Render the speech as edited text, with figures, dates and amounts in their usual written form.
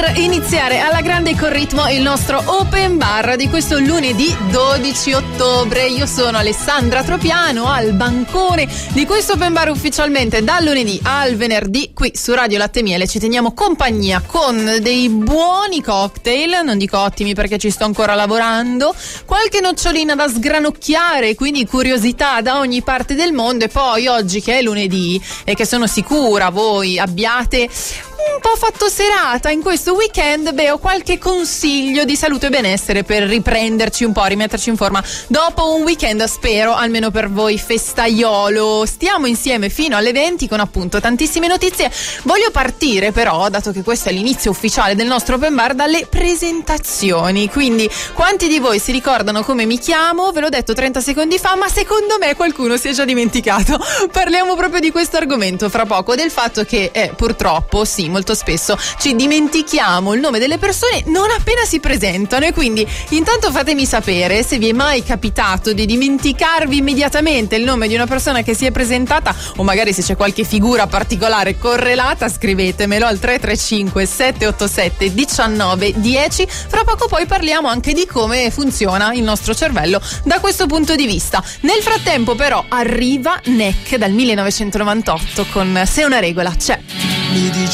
per iniziare alla grande con ritmo il nostro open bar di questo lunedì 12 ottobre. Io sono Alessandra Tropiano al bancone di questo open bar ufficialmente dal lunedì al venerdì qui su Radio Latte Miele. Ci teniamo compagnia con dei buoni cocktail, non dico ottimi perché ci sto ancora lavorando, qualche nocciolina da sgranocchiare, quindi curiosità da ogni parte del mondo. E poi oggi che è lunedì e che sono sicura voi abbiate un po' fatto serata in questo weekend, ho qualche consiglio di salute e benessere per riprenderci un po', rimetterci in forma dopo un weekend, spero, almeno per voi festaiolo. Stiamo insieme fino alle 20 con appunto tantissime notizie. Voglio partire però, dato che questo è l'inizio ufficiale del nostro open bar, dalle presentazioni. Quindi quanti di voi si ricordano come mi chiamo? Ve l'ho detto 30 secondi fa, ma secondo me qualcuno si è già dimenticato. Parliamo proprio di questo argomento fra poco, del fatto che purtroppo sì, molto spesso ci dimentichiamo il nome delle persone non appena si presentano, e quindi intanto fatemi sapere se vi è mai capitato di dimenticarvi immediatamente il nome di una persona che si è presentata, o magari se c'è qualche figura particolare correlata scrivetemelo al 335 787 1910. Fra poco poi parliamo anche di come funziona il nostro cervello da questo punto di vista. Nel frattempo però arriva Neck dal 1998 con Se una regola c'è. Mi dici